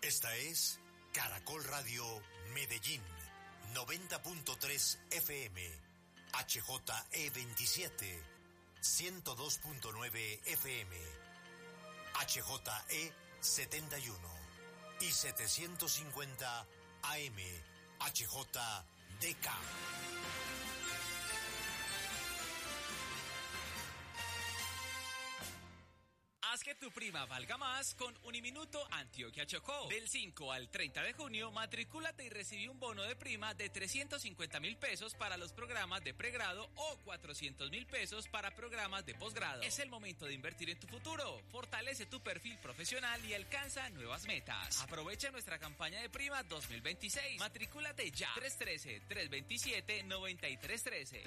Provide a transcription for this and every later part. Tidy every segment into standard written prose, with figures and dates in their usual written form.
Esta es Caracol Radio Medellín, 90.3 FM, HJE27, 102.9 FM, HJE71 y 750 AM, HJDK. Haz que tu prima valga más con Uniminuto Antioquia Chocó. Del 5 al 30 de junio, matricúlate y recibí un bono de prima de 350.000 pesos para los programas de pregrado o 400.000 pesos para programas de posgrado. Es el momento de invertir en tu futuro. Fortalece tu perfil profesional y alcanza nuevas metas. Aprovecha nuestra campaña de prima 2026. Matricúlate ya. 313-327-9313.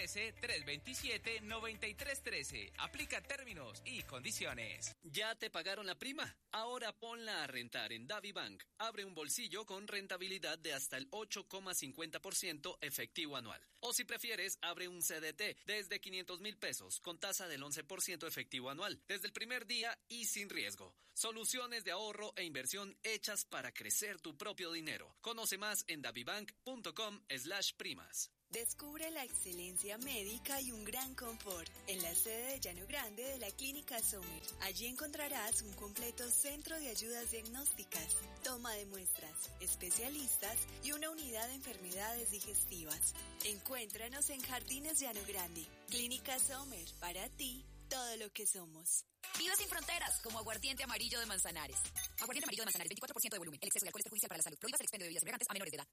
313-327-9313. Aplica términos y condiciones. ¿Ya te pagaron la prima? Ahora ponla a rentar en DaviBank. Abre un bolsillo con rentabilidad de hasta el 8,50% efectivo anual. O si prefieres, abre un CDT desde 500.000 pesos con tasa del 11% efectivo anual, desde el primer día y sin riesgo. Soluciones de ahorro e inversión hechas para crecer tu propio dinero. Conoce más en davibank.com/primas. Descubre la excelencia médica y un gran confort en la sede de Llano Grande de la Clínica Sommer. Allí encontrarás un completo centro de ayudas diagnósticas, toma de muestras, especialistas y una unidad de enfermedades digestivas. Encuéntranos en Jardines Llano Grande. Clínica Sommer, para ti, todo lo que somos. Vive sin fronteras, como aguardiente amarillo de Manzanares. Aguardiente amarillo de Manzanares, 24% de volumen. El exceso de alcohol es perjudicial para la salud. Prohíbas el expendio de bebidas embriagantes a menores de edad.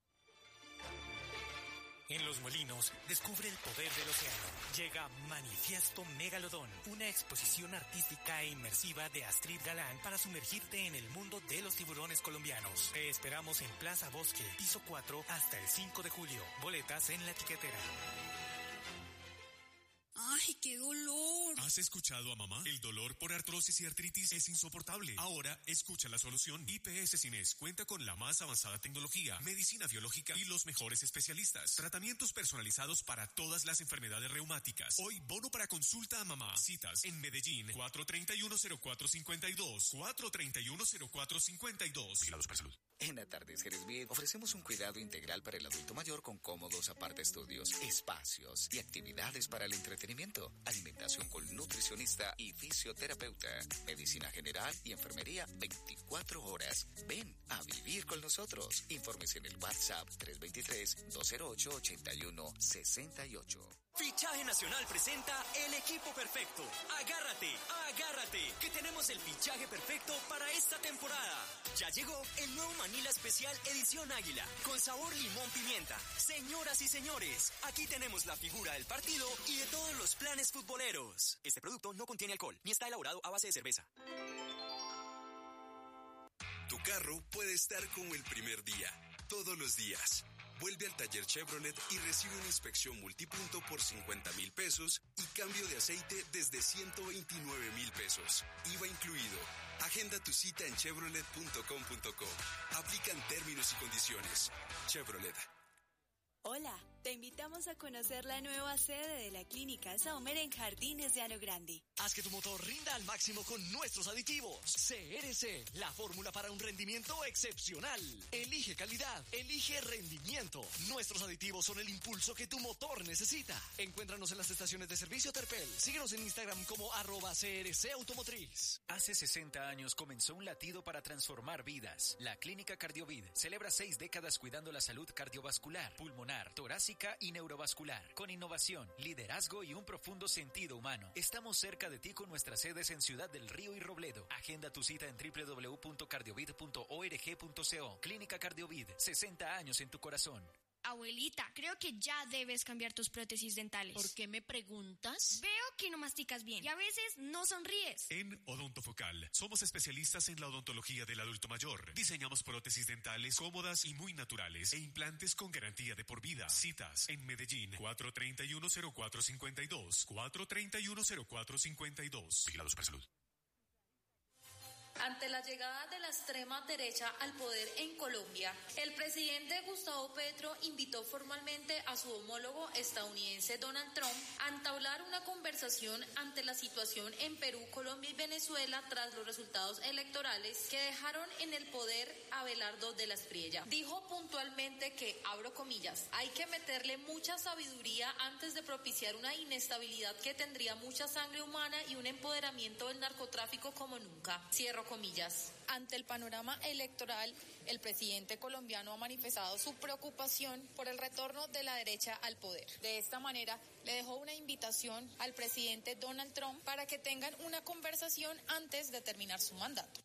En Los Molinos, descubre el poder del océano. Llega Manifiesto Megalodón, una exposición artística e inmersiva de Astrid Galán para sumergirte en el mundo de los tiburones colombianos. Te esperamos en Plaza Bosque, piso 4, hasta el 5 de julio. Boletas en la etiquetera. ¡Ay, qué dolor! ¿Has escuchado a mamá? El dolor por artrosis y artritis es insoportable. Ahora, escucha la solución. IPS Cines cuenta con la más avanzada tecnología, medicina biológica y los mejores especialistas. Tratamientos personalizados para todas las enfermedades reumáticas. Hoy, bono para consulta a mamá. Citas en Medellín, 431-0452. 431-0452. Vigilados para salud. En Atardeceres Bien ofrecemos un cuidado integral para el adulto mayor con cómodos apartaestudios, espacios y actividades para el entretenimiento, alimentación con nutricionista y fisioterapeuta, medicina general y enfermería 24 horas. Ven a vivir con nosotros. Infórmese en el WhatsApp 323-208-8168. Fichaje Nacional presenta el equipo perfecto. Agárrate, que tenemos el fichaje perfecto para esta temporada. Ya llegó el nuevo Manila Especial Edición Águila, con sabor limón pimienta. Señoras y señores, aquí tenemos la figura del partido y de todos los planes futboleros. Este producto no contiene alcohol, ni está elaborado a base de cerveza. Tu carro puede estar como el primer día, todos los días. Vuelve al taller Chevrolet y recibe una inspección multipunto por 50.000 pesos y cambio de aceite desde 129.000 pesos. IVA incluido. Agenda tu cita en chevrolet.com.co. Aplican términos y condiciones. Chevrolet. Hola, te invitamos a conocer la nueva sede de la Clínica Sommer en Jardines Llano Grande. Haz que tu motor rinda al máximo con nuestros aditivos. CRC, la fórmula para un rendimiento excepcional. Elige calidad, elige rendimiento. Nuestros aditivos son el impulso que tu motor necesita. Encuéntranos en las estaciones de servicio Terpel. Síguenos en Instagram como @CRC Automotriz. Hace 60 años comenzó un latido para transformar vidas. La Clínica Cardiovid celebra 6 décadas cuidando la salud cardiovascular, pulmonar, torácica y neurovascular. Con innovación, liderazgo y un profundo sentido humano. Estamos cerca de ti con nuestras sedes en Ciudad del Río y Robledo. Agenda tu cita en www.cardiovid.org.co. Clínica Cardiovid, 60 años en tu corazón. Abuelita, creo que ya debes cambiar tus prótesis dentales. ¿Por qué me preguntas? Veo que no masticas bien y a veces no sonríes. En Odontofocal somos especialistas en la odontología del adulto mayor. Diseñamos prótesis dentales cómodas y muy naturales e implantes con garantía de por vida. Citas en Medellín, 431-0452. 431-0452. Vigilados para salud. Ante la llegada de la extrema derecha al poder en Colombia, el presidente Gustavo Petro invitó formalmente a su homólogo estadounidense Donald Trump a entablar una conversación ante la situación en Perú, Colombia y Venezuela tras los resultados electorales que dejaron en el poder a Abelardo de la Espriella. Dijo puntualmente que, abro comillas, hay que meterle mucha sabiduría antes de propiciar una inestabilidad que tendría mucha sangre humana y un empoderamiento del narcotráfico como nunca. Cierro comillas. Ante el panorama electoral, el presidente colombiano ha manifestado su preocupación por el retorno de la derecha al poder. De esta manera, le dejó una invitación al presidente Donald Trump para que tengan una conversación antes de terminar su mandato.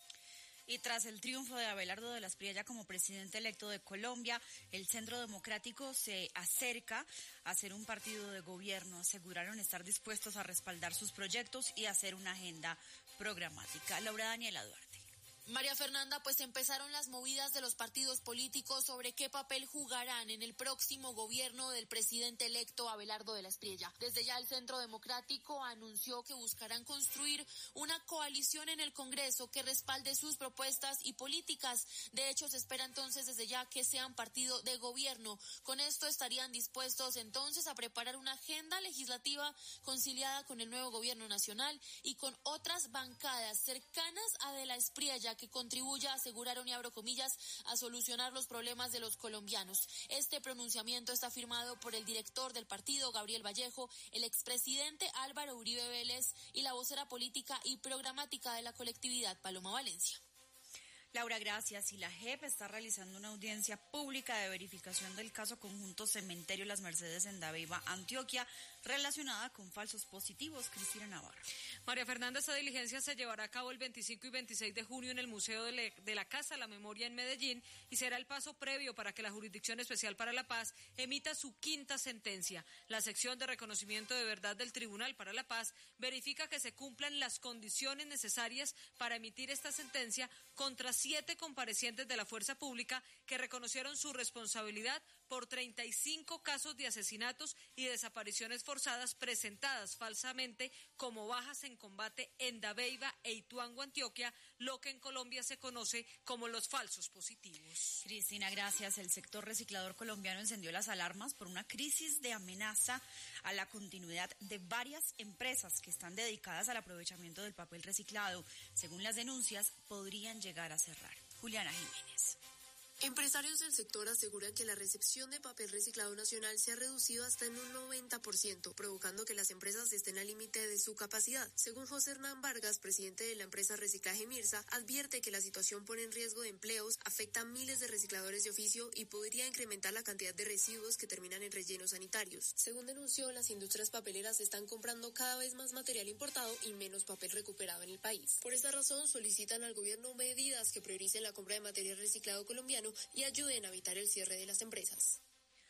Y tras el triunfo de Abelardo de la Espriella como presidente electo de Colombia, el Centro Democrático se acerca a ser un partido de gobierno. Aseguraron estar dispuestos a respaldar sus proyectos y hacer una agenda programática. Laura Daniela Duarte. María Fernanda, pues empezaron las movidas de los partidos políticos sobre qué papel jugarán en el próximo gobierno del presidente electo Abelardo de la Espriella. Desde ya el Centro Democrático anunció que buscarán construir una coalición en el Congreso que respalde sus propuestas y políticas. De hecho, se espera entonces desde ya que sean partido de gobierno. Con esto estarían dispuestos entonces a preparar una agenda legislativa conciliada con el nuevo gobierno nacional y con otras bancadas cercanas a de la Espriella que contribuya, aseguraron y abro comillas, a solucionar los problemas de los colombianos. Este pronunciamiento está firmado por el director del partido, Gabriel Vallejo, el expresidente Álvaro Uribe Vélez y la vocera política y programática de la colectividad, Paloma Valencia. Laura, gracias. Y la JEP está realizando una audiencia pública de verificación del caso conjunto Cementerio Las Mercedes en Dabeiba, Antioquia, relacionada con falsos positivos. Cristina Navarro. María Fernanda, esta diligencia se llevará a cabo el 25 y 26 de junio en el Museo de la Casa La Memoria en Medellín y será el paso previo para que la Jurisdicción Especial para la Paz emita su quinta sentencia. La sección de reconocimiento de verdad del Tribunal para la Paz verifica que se cumplan las condiciones necesarias para emitir esta sentencia contra 7 comparecientes de la fuerza pública que reconocieron su responsabilidad por 35 casos de asesinatos y desapariciones forzadas presentadas falsamente como bajas en combate en Dabeiba e Ituango, Antioquia, lo que en Colombia se conoce como los falsos positivos. Cristina, gracias. El sector reciclador colombiano encendió las alarmas por una crisis de amenaza a la continuidad de varias empresas que están dedicadas al aprovechamiento del papel reciclado. Según las denuncias, podrían llegar a cerrar. Juliana Jiménez. Empresarios del sector aseguran que la recepción de papel reciclado nacional se ha reducido hasta en un 90%, provocando que las empresas estén al límite de su capacidad. Según José Hernán Vargas, presidente de la empresa Reciclaje Mirsa, advierte que la situación pone en riesgo de empleos, afecta a miles de recicladores de oficio y podría incrementar la cantidad de residuos que terminan en rellenos sanitarios. Según denunció, las industrias papeleras están comprando cada vez más material importado y menos papel recuperado en el país. Por esta razón, solicitan al gobierno medidas que prioricen la compra de material reciclado colombiano y ayuden a evitar el cierre de las empresas.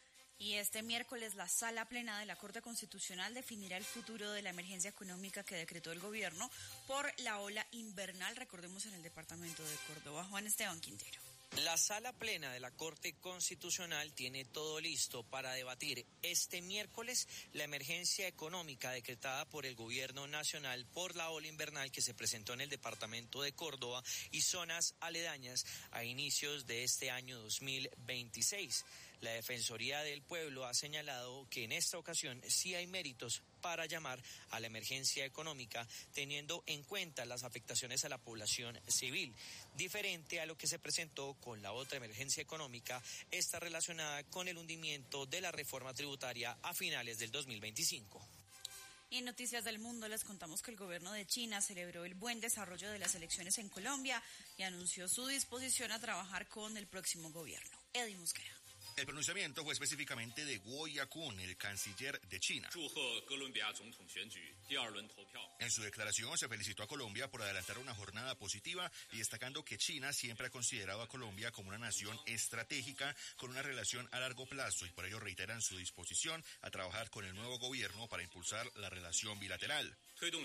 Y este miércoles la Sala Plena de la Corte Constitucional definirá el futuro de la emergencia económica que decretó el gobierno por la ola invernal, recordemos, en el departamento de Córdoba. Juan Esteban Quintero. La Sala Plena de la Corte Constitucional tiene todo listo para debatir este miércoles la emergencia económica decretada por el Gobierno Nacional por la ola invernal que se presentó en el departamento de Córdoba y zonas aledañas a inicios de este año 2026. La Defensoría del Pueblo ha señalado que en esta ocasión sí hay méritos para llamar a la emergencia económica, teniendo en cuenta las afectaciones a la población civil, diferente a lo que se presentó con la otra emergencia económica, esta relacionada con el hundimiento de la reforma tributaria a finales del 2025. Y en Noticias del Mundo les contamos que el gobierno de China celebró el buen desarrollo de las elecciones en Colombia y anunció su disposición a trabajar con el próximo gobierno. Eddie Mosquera. El pronunciamiento fue específicamente de Guo Yakun, el canciller de China. En su declaración se felicitó a Colombia por adelantar una jornada positiva y destacando que China siempre ha considerado a Colombia como una nación estratégica con una relación a largo plazo y por ello reiteran su disposición a trabajar con el nuevo gobierno para impulsar la relación bilateral.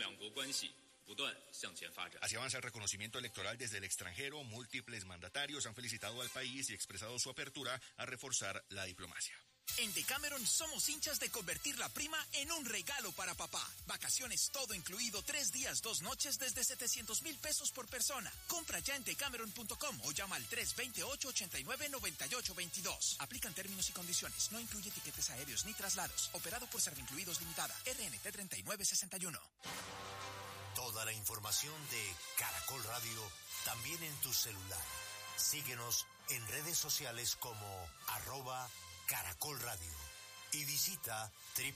Así avanza el reconocimiento electoral desde el extranjero. Múltiples mandatarios han felicitado al país y expresado su apertura a reforzar la diplomacia. En Decameron somos hinchas de convertir la prima en un regalo para papá. Vacaciones todo incluido, 3 días, 2 noches desde 700,000 pesos por persona. Compra ya en decameron.com o llama al 328-89-9822. Aplican términos y condiciones. No incluye tiquetes aéreos ni traslados. Operado por Servincluidos Limitada. RNT 3961. Toda la información de Caracol Radio también en tu celular. Síguenos en redes sociales como @Caracol Radio y visita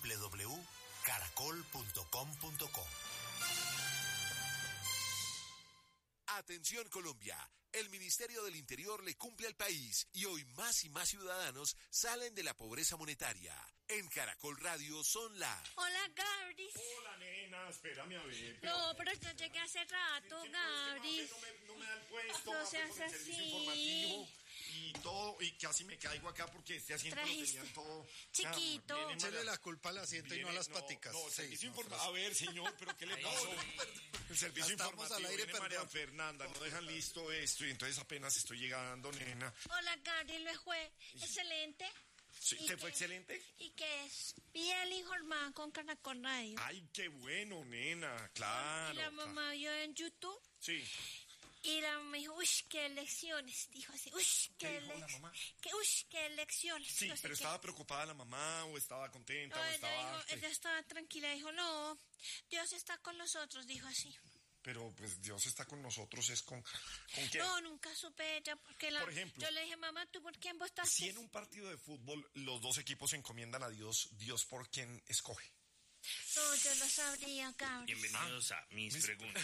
www.caracol.com.co. Atención Colombia, el Ministerio del Interior le cumple al país y hoy más y más ciudadanos salen de la pobreza monetaria. En Caracol Radio son las... Hola, Gabris. Hola, nena, espérame a ver. No, pero yo llegué hace rato, Gabris. No me da el puesto. No seas el servicio informativo y todo, y casi me caigo acá porque este asiento lo tenían todo chiquito. Echarle la culpa al asiento y no a las paticas. No, servicio informativo. A ver, señor, pero ¿qué le pasó? El servicio informativo al aire, viene María Fernanda, no dejan listo esto y entonces apenas estoy llegando, nena. Hola, Gabris, ¿le fue excelente? Sí, ¿te fue excelente? Y que es bien informada con Caracol Radio. Ay, qué bueno, nena, claro. Y la mamá vio en YouTube. Sí. Y la mamá dijo, uy, qué lecciones. Dijo así, uy, qué lecciones. Sí, no sé pero qué. ¿estaba preocupada la mamá o estaba contenta No, o estaba...? ella estaba tranquila, dijo, no, Dios está con nosotros, dijo así. Pero pues Dios está con nosotros, es con quién. No, nunca supe ella, porque Por ejemplo, yo le dije, mamá, ¿tú por quién votaste? Si en un partido de fútbol los dos equipos se encomiendan a Dios, ¿Dios por quién escoge? No, yo lo sabría, Gabriel. Bienvenidos a mis preguntas.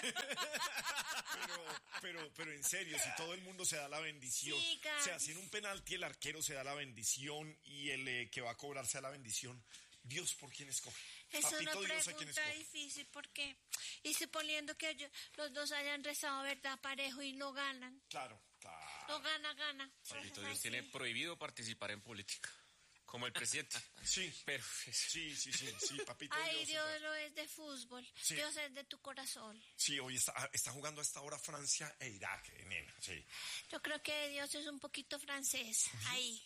Pero en serio, si todo el mundo se da la bendición, Sí, o sea, si en un penalti el arquero se da la bendición y el que va a cobrar se da la bendición, ¿Dios por quién escoge? Es Papito una Dios, ¿a quién pregunta escoge? difícil, porque y suponiendo que los dos hayan rezado, ¿verdad? Parejo y no ganan. Claro. No gana. Papito Dios tiene prohibido participar en política. Como el presidente. Sí. Pero Sí, papito Ay, Dios. Dios no es de fútbol. Sí. Dios es de tu corazón. Sí, hoy está jugando a esta hora Francia e Irak, nena, sí. Yo creo que Dios es un poquito francés. Ahí.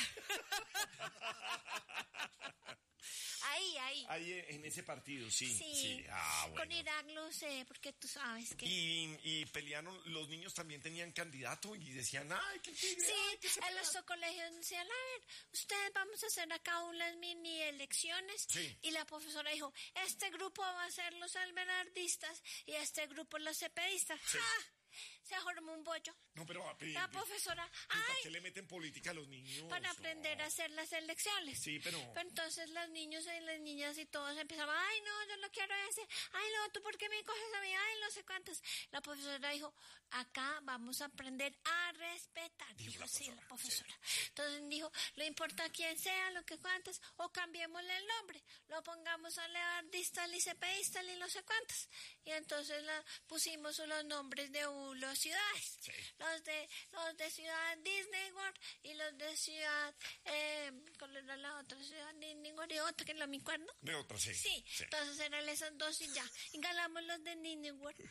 Ahí en ese partido, sí. Sí. Bueno. Con Irak lo sé, porque tú sabes que... Y pelearon, los niños también tenían candidato y decían, ay, qué tigre. Sí, en nuestro colegio decían, a ver, ustedes vamos a hacer acá unas mini elecciones. Sí. Y la profesora dijo, este grupo va a ser los alberardistas y este grupo los cepedistas. Sí. ¡Ja! Se formó un bollo. No, pero la profesora, ¿para qué le meten política a los niños? para aprender a hacer las elecciones. Sí, pero entonces los niños y las niñas y todos empezaban, ay, no, yo no quiero ese, ay, no, ¿tú por qué me coges a mí? Ay, no sé cuántas. La profesora dijo, acá vamos a aprender a respetar. Dijo sí, la profesora. Sí. Entonces dijo, no importa quién sea, lo que cuántas, o cambiémosle el nombre, lo pongamos a alberardista, licepedista, y no sé cuántas. Y entonces pusimos los nombres de las ciudades. Sí. Los de Ciudad Disney World y los de Ciudad ¿cuál era la otra ciudad? Disney World y otra que no me acuerdo. De otra, sí. Sí, entonces eran esas dos y ya. Y ganamos los de Disney World.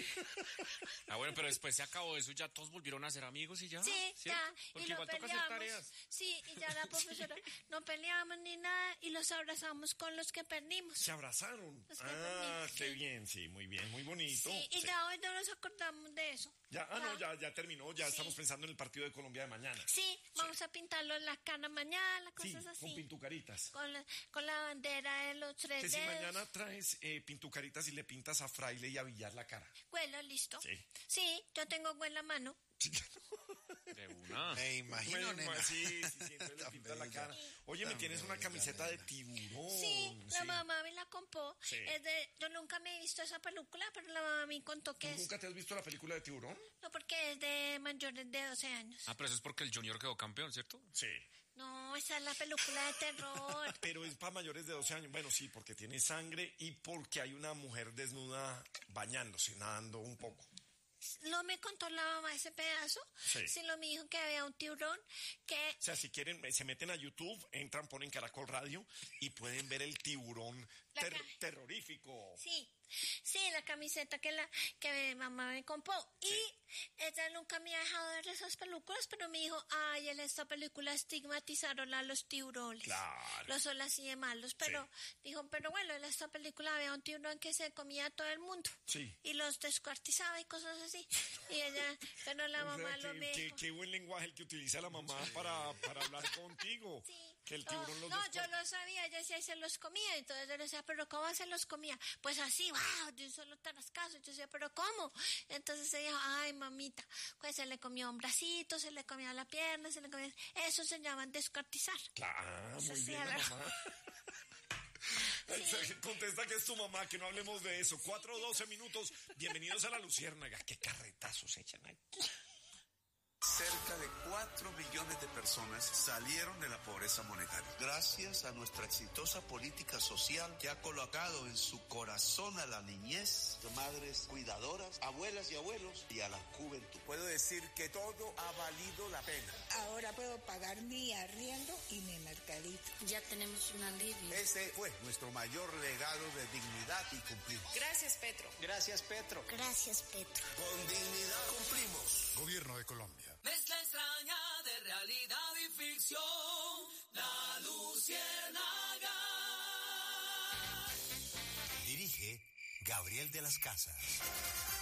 bueno, pero después se acabó eso, ya todos volvieron a ser amigos y ya. Sí, ¿cierto? ya. Porque y no igual toca hacer tareas. Sí, y ya la profesora, no peleamos ni nada y los abrazamos con los que perdimos. ¿Se abrazaron? Los que perdimos, qué bien, sí, muy bien, muy bonito. Sí, y ya hoy no nos acordamos de eso. Ya terminó, ya estamos pensando en el partido de Colombia de mañana. Sí, vamos a pintarlo en la cana mañana, cosas así. Con pintucaritas. Con la bandera de los 3 dedos. Que si mañana traes pintucaritas y le pintas a Fraile y a Villar la cara. Bueno, listo. Sí, yo tengo buena mano. De una. Me imagino, nena. Sí, entonces le pintas la cara. Oye, me tienes una camiseta de tiburón. Sí, la mamá me la compró. Sí. Yo nunca me he visto esa película, pero la mamá me contó que ¿Nunca te has visto la película de tiburón? No, porque es de mayores de 12 años. Pero eso es porque el Junior quedó campeón, ¿cierto? Sí. No, esa es la película de terror. Pero es para mayores de 12 años. Bueno, sí, porque tiene sangre y porque hay una mujer desnuda bañándose, nadando un poco. ¿No me contó la mamá ese pedazo? Sí, lo me dijo que había un tiburón que... O sea, si quieren, se meten a YouTube, entran, ponen Caracol Radio y pueden ver el tiburón terrorífico. Sí, Sí, la camiseta que mi mamá me compró. Sí. Y ella nunca me ha dejado ver esas películas, pero me dijo, ay, en esta película estigmatizaron a los tiburones. Claro. Los son así de malos, pero dijo, pero bueno, en esta película había un tiburón que se comía a todo el mundo. Sí. Y los descuartizaba y cosas así. Y ella, pero la mamá lo me dijo. Qué buen lenguaje el que utiliza la mamá para hablar contigo. Sí. Que el tiburón los no, yo lo sabía, ella decía, y se los comía. Entonces yo le decía, pero ¿cómo se los comía? Pues así, wow, de un solo tarascazo. Yo decía, pero ¿cómo? Entonces ella dijo, ay, mamita, pues se le comió un bracito, se le comió la pierna, se le comió... Eso se llama descuartizar. Claro, muy bien la mamá. Sí. Contesta que es tu mamá, que no hablemos de eso. 4:12 minutos. Bienvenidos a La Luciérnaga. Qué carretazos echan aquí. Cerca de 4 millones de personas salieron de la pobreza monetaria. Gracias a nuestra exitosa política social que ha colocado en su corazón a la niñez, madres cuidadoras, abuelas y abuelos y a la juventud. Puedo decir que todo ha valido la pena. Ahora puedo pagar mi arriendo y mi mercadito. Ya tenemos un alivio. Ese fue nuestro mayor legado de dignidad y cumplimos. Gracias, Petro. Gracias, Petro. Gracias, Petro. Con dignidad cumplimos. Gobierno de Colombia. Mezcla extraña de realidad y ficción, La Luciérnaga. Dirige Gabriel de las Casas.